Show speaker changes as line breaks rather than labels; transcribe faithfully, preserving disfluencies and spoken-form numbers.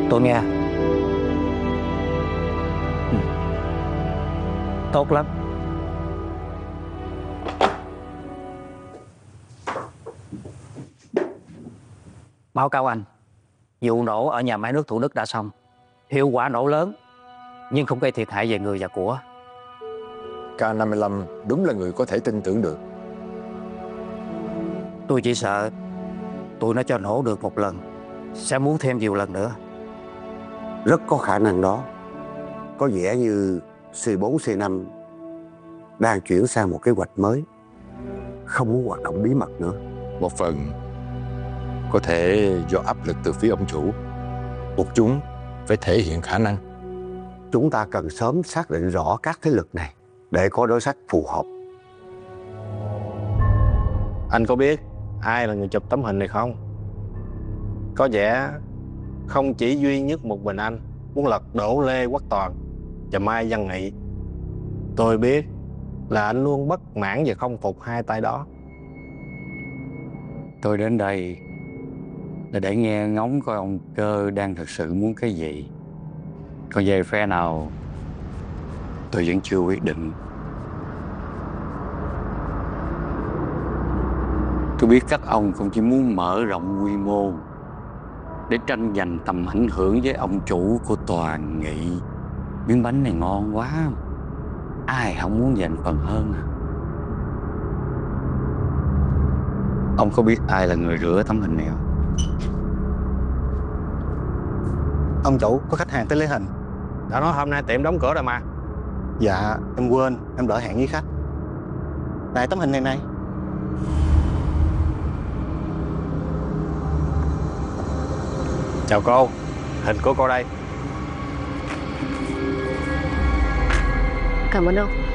Tôi nghe. Ừ. Tốt lắm. Báo cáo anh, vụ nổ ở nhà máy nước Thủ Đức đã xong. Hiệu quả nổ lớn, nhưng không gây thiệt hại về người và của.
K năm mươi lăm đúng là người có thể tin tưởng được.
Tôi chỉ sợ tụi nó cho nổ được một lần sẽ muốn thêm nhiều lần nữa.
Rất có khả năng đó. Có vẻ như C bốn C năm đang chuyển sang một kế hoạch mới, không muốn hoạt động bí mật nữa.
Một phần có thể do áp lực từ phía ông chủ, buộc chúng phải thể hiện khả năng.
Chúng ta cần sớm xác định rõ các thế lực này để có đối sách phù hợp.
Anh có biết ai là người chụp tấm hình này không? Có vẻ không chỉ duy nhất một mình anh muốn lật đổ Lê Quốc Toàn và Mai Văn Nghị. Tôi biết là anh luôn bất mãn và không phục hai tay đó.
Tôi đến đây là để nghe ngóng coi ông Cơ đang thực sự muốn cái gì. Còn về phe nào tôi vẫn chưa quyết định. Tôi biết các ông cũng chỉ muốn mở rộng quy mô để tranh giành tầm ảnh hưởng với ông chủ của Toàn Nghị. Miếng bánh này ngon quá, ai không muốn giành phần hơn à? Ông có biết ai là người rửa tấm hình này không?
Ông chủ có khách hàng tới lấy hình. Đã nói hôm nay tiệm đóng cửa rồi mà. Dạ em quên, em đợi hẹn với khách. Này tấm hình này này. Chào cô, hình của cô đây.
Cảm ơn ông.